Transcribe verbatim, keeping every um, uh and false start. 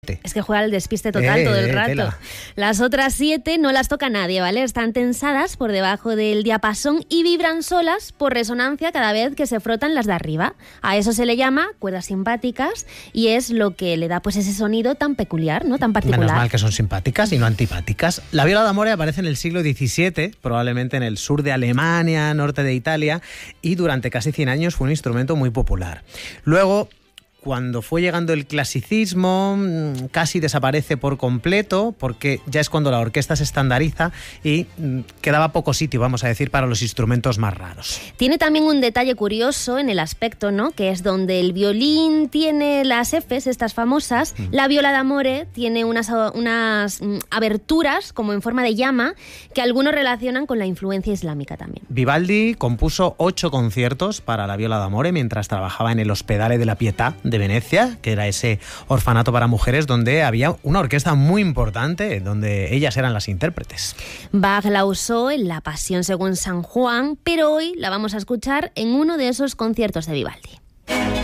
Es que juega al despiste total eh, todo el eh, rato. tela. Las otras siete no las toca nadie, ¿vale? Están tensadas por debajo del diapasón y vibran solas por resonancia cada vez que se frotan las de arriba. A eso se le llama cuerdas simpáticas y es lo que le da pues ese sonido tan peculiar, ¿no? Tan particular. Menos mal que son simpáticas y no antipáticas. La viola d'amore aparece en el siglo diecisiete, probablemente en el sur de Alemania, norte de Italia, y durante casi cien años fue un instrumento muy popular. Luego, cuando fue llegando el clasicismo, casi desaparece por completo, porque ya es cuando la orquesta se estandariza y quedaba poco sitio, vamos a decir, para los instrumentos más raros. Tiene también un detalle curioso en el aspecto, ¿no? Que es donde el violín tiene las Fs, estas famosas, mm. la viola d'amore tiene unas, unas mm, aberturas como en forma de llama que algunos relacionan con la influencia islámica también. Vivaldi compuso ocho conciertos para la viola d'amore mientras trabajaba en el Ospedale de la Pietà de Venecia, que era ese orfanato para mujeres donde había una orquesta muy importante, donde ellas eran las intérpretes. Bach la usó en La Pasión según San Juan, pero hoy la vamos a escuchar en uno de esos conciertos de Vivaldi.